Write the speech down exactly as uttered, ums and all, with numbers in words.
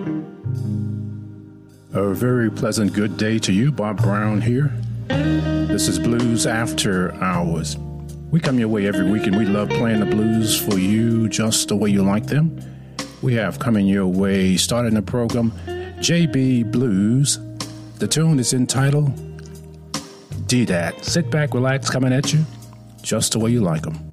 A very pleasant good day to you. Bob Brown here. This is Blues After Hours. We come your way every week and we love playing the blues for you just the way you like them. We have coming your way, starting the program, J B Blues. The tune is entitled D-Dat. Sit back, relax, coming at you just the way you like them.